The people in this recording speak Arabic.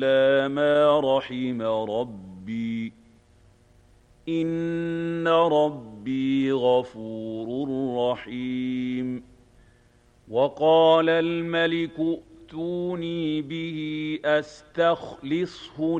إلا ما رحم ربي إن ربي غفور رحيم. وقال الملك ائتوني به أستخلصه